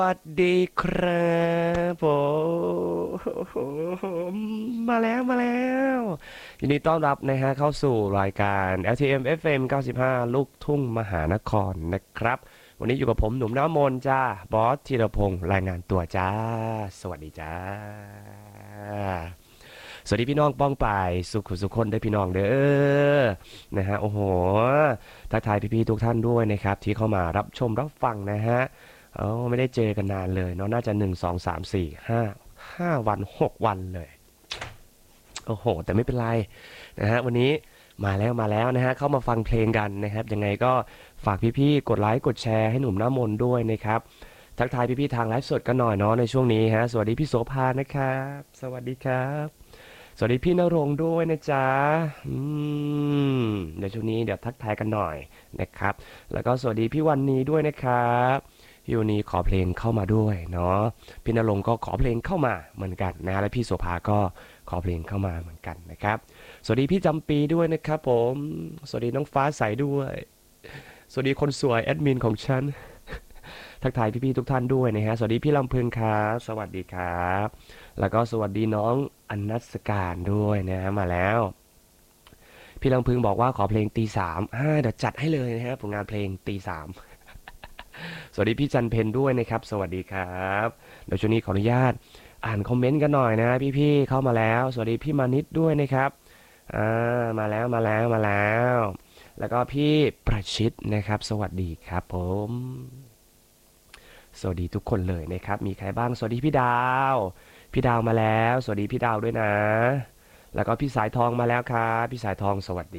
สวัสดีครับผมมาแล้วยินดีต้อนรับนะฮะเข้าสู่รายการ LTM FM 95ลูกทุ่งมหานครนะครับวันนี้อยู่กับผมหนุ่มน้ำมนต์จ้าบอสธีรพงษ์รายงานตัวจ้าสวัสดีจ้าสวัสดีพี่น้องป้องป่ายสุขคนได้พี่น้องเด้อนะฮะโอ้โหทักทายพี่ๆทุกท่านด้วยนะครับที่เข้ามารับชมรับฟังนะฮะ ไม่ได้เจอกันนานเลยเนาะน่าจะ1 2 3 4 5 5 วัน6 วันเลยโอ้โหแต่ไม่เป็นไรนะฮะวันนี้มาแล้วนะฮะเข้ามาฟังเพลงกันนะครับยังไงก็ฝากพี่ๆกดไลค์กดแชร์ให้หนุ่มหน้ามนต์ด้วยนะครับทักทายพี่ๆทางไลฟ์สดกันหน่อยเนาะในช่วงนี้ฮะสวัสดีพี่โสภานะครับสวัสดีครับสวัสดีพี่ณรงค์ด้วยนะจ๊ะอืเดี๋ยวช่วงนี้เดี๋ยวทักทายกันหน่อยนะครับแล้วก็สวัสดีพี่วันนี้ด้วยนะครับพี่วันนี้ขอเพลงเข้ามาด้วยเนาะพี่ณรงค์ก็ขอเพลงเข้ามาเหมือนกันนะและพี่โสภาก็ขอเพลงเข้ามาเหมือนกันนะครับสวัสดีพี่จำปีด้วยนะครับผมสวัสดีน้องฟ้าใสด้วยสวัสดีคนสวยแอดมินของฉันทักทายพี่ๆทุกท่านด้วยนะฮะสวัสดีพี่ลำพึงครับสวัสดีครับแล้วก็สวัสดีน้องอนัสการด้วยนะฮะมาแล้วพี่ลำพึงบอกว่าขอเพลงตีสามเดี๋ยวจัดให้เลยนะฮะผลงานเพลงตีสาม สวัสดีพี่จันเพนด้วยนะครับสวัสดีครับเดี๋ยวช่วงนี้ขออนุญาตอ่านคอมเมนต์กันหน่อยนะพี่ๆเข้ามาแล้วสวัสดีพี่มานิดด้วยนะครับมาแล้วแล้วก็พี่ประชิดนะครับสวัสดีครับผมสวัสดีทุกคนเลยนะครับมีใครบ้างสวัสดีพี่ดาวมาแล้วสวัสดีพี่ดาวด้วยนะแล้วก็พี่สายทองมาแล้วครับพี่สายทองสวัสดี